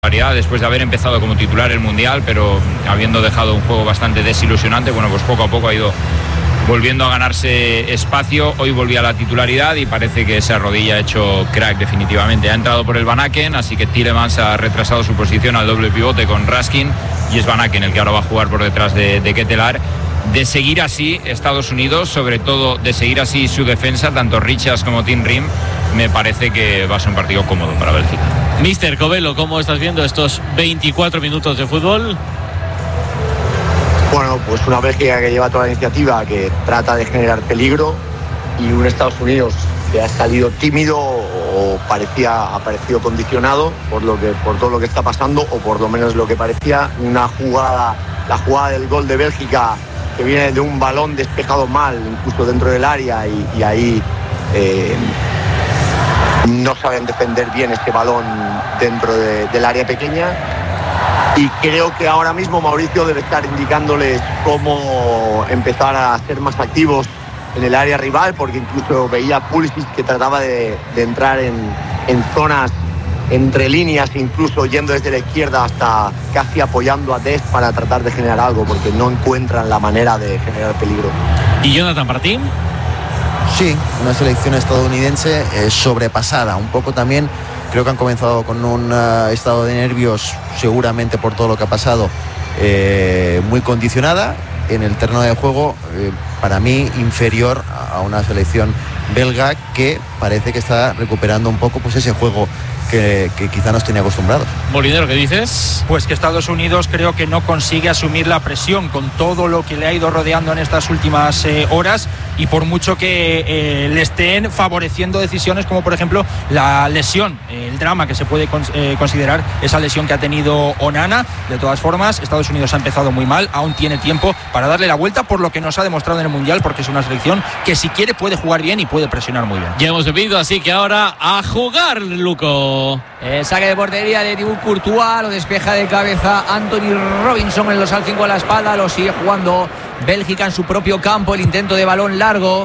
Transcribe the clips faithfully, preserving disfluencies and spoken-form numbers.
Después de haber empezado como titular el Mundial, pero habiendo dejado un juego bastante desilusionante, bueno, pues poco a poco ha ido volviendo a ganarse espacio. Hoy volvía a la titularidad y parece que esa rodilla ha hecho crack definitivamente. Ha entrado por el Van Aken, así que Tielemans ha retrasado su posición al doble pivote con Raskin y es Van Aken el que ahora va a jugar por detrás de, de Ketelaere. De seguir así Estados Unidos, sobre todo de seguir así su defensa, tanto Richards como Tim Rim, me parece que va a ser un partido cómodo para Bélgica. Mister Covelo, ¿cómo estás viendo estos veinticuatro minutos de fútbol? Bueno, pues una Bélgica que lleva toda la iniciativa, que trata de generar peligro, y un Estados Unidos que ha salido tímido o parecía, ha parecido condicionado por, lo que, por todo lo que está pasando, o por lo menos lo que parecía una jugada, la jugada del gol de Bélgica, que viene de un balón despejado mal, incluso dentro del área, y, y ahí eh, no saben defender bien este balón dentro de, del área pequeña. Y creo que ahora mismo Mauricio debe estar indicándoles cómo empezar a ser más activos en el área rival, porque incluso veía a Pulisic que trataba de, de entrar en, en zonas entre líneas, incluso yendo desde la izquierda hasta casi apoyando a Dest para tratar de generar algo, porque no encuentran la manera de generar peligro. ¿Y Jonathan Martín? Sí, una selección estadounidense eh, sobrepasada, un poco también. Creo que han comenzado con un uh, estado de nervios, seguramente por todo lo que ha pasado, eh, muy condicionada. En el terreno de juego, eh, para mí, inferior a una selección belga que parece que está recuperando un poco pues ese juego que, que quizá nos tenía acostumbrados. Molinero, ¿qué dices? Pues que Estados Unidos creo que no consigue asumir la presión con todo lo que le ha ido rodeando en estas últimas eh, horas, y por mucho que eh, le estén favoreciendo decisiones como por ejemplo la lesión, eh, el drama que se puede cons- eh, considerar esa lesión que ha tenido Onana. De todas formas, Estados Unidos ha empezado muy mal, aún tiene tiempo para darle la vuelta, por lo que nos ha demostrado en el Mundial, porque es una selección que si quiere puede jugar bien y puede presionar muy bien. Ya hemos bebido, así que ahora a jugar, Luco. El saque de portería de Thibaut Courtois, lo despeja de cabeza Anthony Robinson en los al cinco a la espalda, lo sigue jugando Bélgica en su propio campo. El intento de balón largo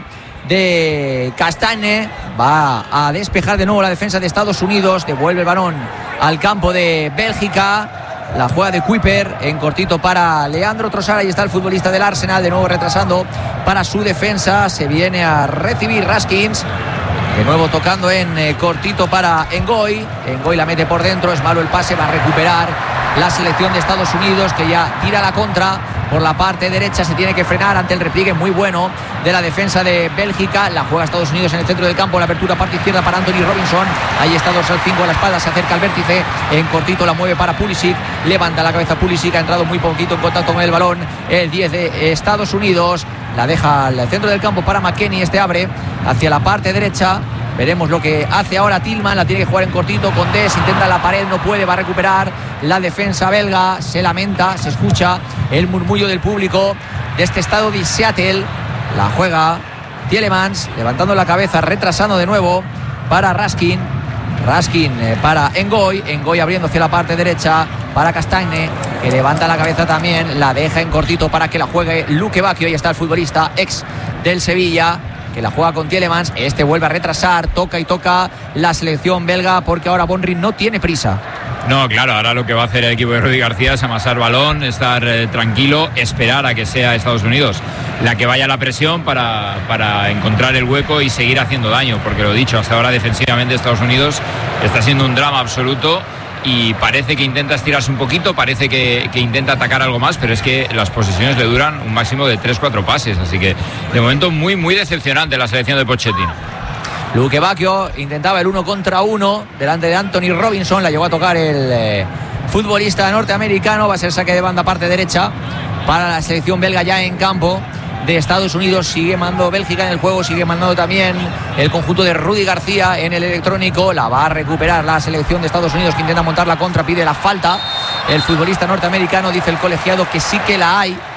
de Castagne va a despejar de nuevo la defensa de Estados Unidos, devuelve el balón al campo de Bélgica. La juega de Kuiper en cortito para Leandro Trossard. Ahí está el futbolista del Arsenal, de nuevo retrasando para su defensa. Se viene a recibir Raskins, de nuevo tocando en eh, cortito para Ngoy. Ngoy la mete por dentro, es malo el pase, va a recuperar la selección de Estados Unidos, que ya tira la contra por la parte derecha. Se tiene que frenar ante el repliegue muy bueno de la defensa de Bélgica. La juega Estados Unidos en el centro del campo, la apertura parte izquierda para Anthony Robinson. Ahí está dos al cinco a la espalda, se acerca al vértice, en cortito la mueve para Pulisic, levanta la cabeza Pulisic, ha entrado muy poquito en contacto con el balón el diez de Estados Unidos, la deja al centro del campo para McKennie. Este abre hacia la parte derecha. Veremos lo que hace ahora Tillman, la tiene que jugar en cortito con Dest, intenta la pared, no puede, va a recuperar la defensa belga, se lamenta, se escucha el murmullo del público de este estado de Seattle. La juega Tielemans, levantando la cabeza, retrasando de nuevo para Raskin. Raskin eh, para Ngoy, Ngoy abriendo hacia la parte derecha para Castagne, que levanta la cabeza también, la deja en cortito para que la juegue Luque Bacchio. Ahí está el futbolista ex del Sevilla, que la juega con Tielemans. Este vuelve a retrasar, toca y toca la selección belga, porque ahora Bonri no tiene prisa. No, claro, ahora lo que va a hacer el equipo de Rudi García es amasar balón, estar eh, tranquilo, esperar a que sea Estados Unidos la que vaya a la presión para, para encontrar el hueco y seguir haciendo daño, porque lo dicho, hasta ahora defensivamente Estados Unidos está siendo un drama absoluto y parece que intenta estirarse un poquito, parece que, que intenta atacar algo más, pero es que las posesiones le duran un máximo de tres cuatro pases, así que de momento muy, muy decepcionante la selección de Pochettino. Luque Bacchio intentaba el uno contra uno delante de Anthony Robinson, la llegó a tocar el eh, futbolista norteamericano. Va a ser saque de banda parte derecha para la selección belga ya en campo de Estados Unidos. Sigue mandando Bélgica en el juego, sigue mandando también el conjunto de Rudi García en el electrónico. La va a recuperar la selección de Estados Unidos, que intenta montar la contra, pide la falta el futbolista norteamericano. Dice el colegiado que sí que la hay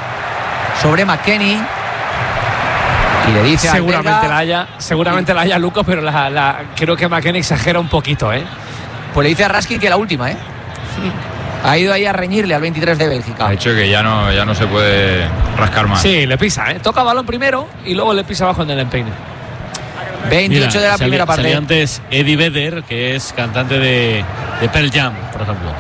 sobre McKennie. Y le dice seguramente la haya, seguramente la haya Luco, pero la, la, creo que McKennie exagera un poquito, ¿eh? Pues le dice a Raskin que la última, ¿eh? Ha ido ahí a reñirle al veintitrés de Bélgica. Ha dicho que ya no, ya no se puede rascar más. Sí, le pisa, ¿eh? Toca balón primero y luego le pisa abajo en el empeine. veintiocho Mira, de la salí, primera parte. Salía antes Eddie Vedder, que es cantante de de Pearl Jam, por ejemplo.